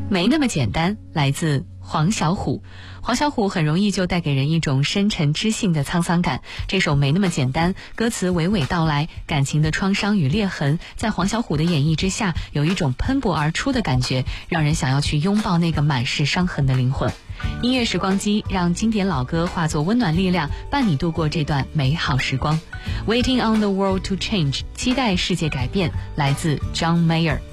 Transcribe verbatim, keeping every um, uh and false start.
没那么简单，来自黄小琥。黄小琥很容易就带给人一种深沉知性的沧桑感。这首没那么简单，歌词娓娓道来，感情的创伤与裂痕在黄小琥的演绎之下，有一种喷薄而出的感觉，让人想要去拥抱那个满是伤痕的灵魂。音乐时光机让经典老歌化作温暖力量，伴你度过这段美好时光。 Waiting on the world to change， 期待世界改变，来自 John Mayer。